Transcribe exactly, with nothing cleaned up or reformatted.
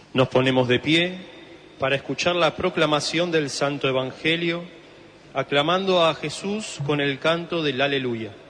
Nos ponemos de pie para escuchar la proclamación del Santo Evangelio, aclamando a Jesús con el canto del Aleluya.